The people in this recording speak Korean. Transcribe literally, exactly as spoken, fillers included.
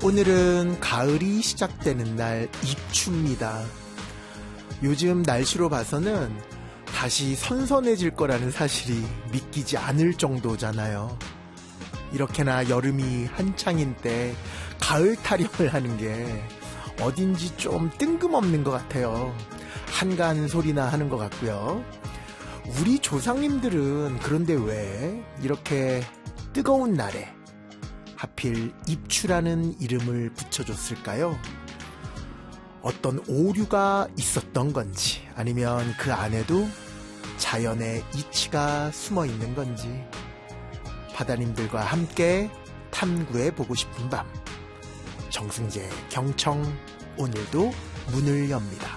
오늘은 가을이 시작되는 날 입추입니다. 요즘 날씨로 봐서는 다시 선선해질 거라는 사실이 믿기지 않을 정도잖아요. 이렇게나 여름이 한창인 때 가을 타령을 하는 게 어딘지 좀 뜬금없는 것 같아요. 한가한 소리나 하는 것 같고요. 우리 조상님들은 그런데 왜 이렇게 뜨거운 날에 하필 입추라는 이름을 붙여줬을까요? 어떤 오류가 있었던 건지, 아니면 그 안에도 자연의 이치가 숨어 있는 건지, 바다님들과 함께 탐구해보고 싶은 밤, 정승재 경청 오늘도 문을 엽니다.